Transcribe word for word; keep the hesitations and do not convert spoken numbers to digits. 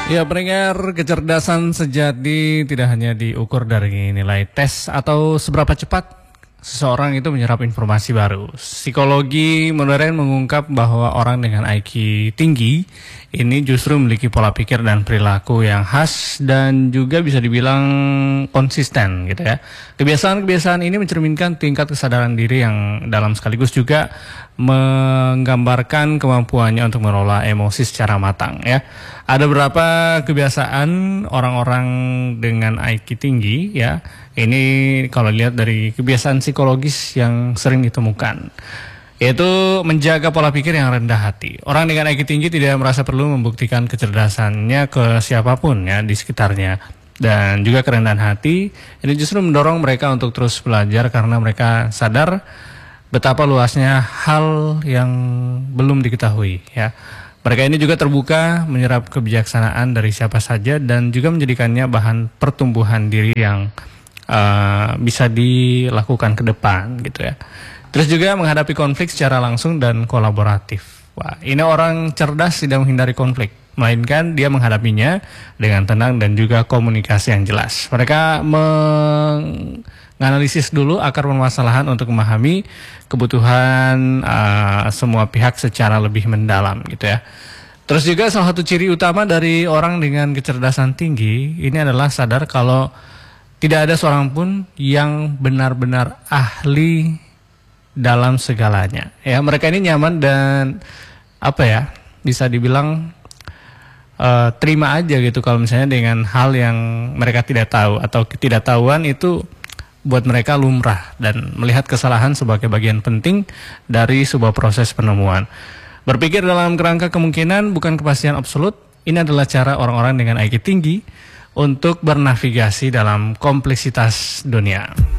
Ya, pendengar, kecerdasan sejati tidak hanya diukur dari nilai tes atau seberapa cepat seseorang itu menyerap informasi baru. Psikologi modern mengungkap bahwa orang dengan I Q tinggi ini justru memiliki pola pikir dan perilaku yang khas dan juga bisa dibilang konsisten gitu ya. Kebiasaan-kebiasaan ini mencerminkan tingkat kesadaran diri yang dalam sekaligus juga menggambarkan kemampuannya untuk mengelola emosi secara matang ya. Ada beberapa kebiasaan orang-orang dengan I Q tinggi ya. Ini kalau lihat dari kebiasaan psikologis yang sering ditemukan, yaitu menjaga pola pikir yang rendah hati. Orang dengan I Q tinggi tidak merasa perlu membuktikan kecerdasannya ke siapapun ya di sekitarnya. Dan juga kerendahan hati ini justru mendorong mereka untuk terus belajar karena mereka sadar betapa luasnya hal yang belum diketahui ya. Mereka ini juga terbuka menyerap kebijaksanaan dari siapa saja dan juga menjadikannya bahan pertumbuhan diri yang uh, bisa dilakukan ke depan gitu ya. Terus juga menghadapi konflik secara langsung dan kolaboratif. Wah, ini orang cerdas tidak menghindari konflik, melainkan dia menghadapinya dengan tenang dan juga komunikasi yang jelas. Mereka menganalisis dulu akar permasalahan untuk memahami kebutuhan uh, semua pihak secara lebih mendalam gitu ya. Terus juga salah satu ciri utama dari orang dengan kecerdasan tinggi ini adalah sadar kalau tidak ada seorang pun yang benar-benar ahli dalam segalanya. Ya, mereka ini nyaman dan apa ya, bisa dibilang uh, terima aja gitu kalau misalnya dengan hal yang mereka tidak tahu atau ketidaktahuan itu buat mereka lumrah dan melihat kesalahan sebagai bagian penting dari sebuah proses penemuan. Berpikir dalam kerangka kemungkinan bukan kepastian absolut, ini adalah cara orang-orang dengan I Q tinggi untuk bernavigasi dalam kompleksitas dunia.